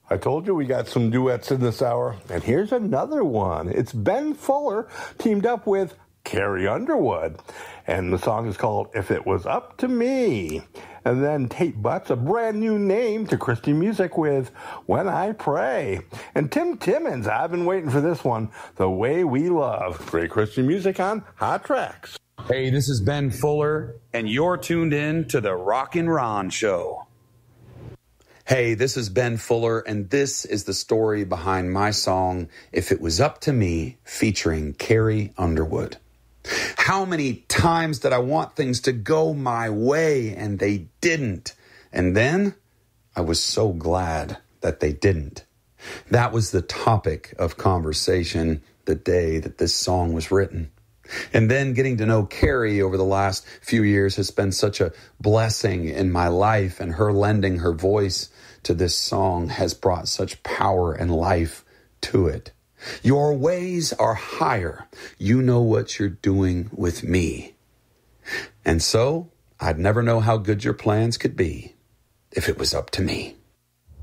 I told you we got some duets in this hour, and here's another one. It's Ben Fuller teamed up with Carrie Underwood, and the song is called If It Was Up to Me. And then Tate Butts, a brand new name to Christian music with When I Pray. And Tim Timmons, I've been waiting for this one, The Way We Love. Great Christian music on Hot Tracks. Hey, this is Ben Fuller, and you're tuned in to the Rockin' Ron Show. Hey, this is Ben Fuller, and this is the story behind my song, If It Was Up to Me, featuring Carrie Underwood. How many times did I want things to go my way, and they didn't? And then I was so glad that they didn't. That was the topic of conversation the day that this song was written. And then getting to know Carrie over the last few years has been such a blessing in my life, and her lending her voice to this song has brought such power and life to it. Your ways are higher. You know what you're doing with me. And so I'd never know how good your plans could be if it was up to me.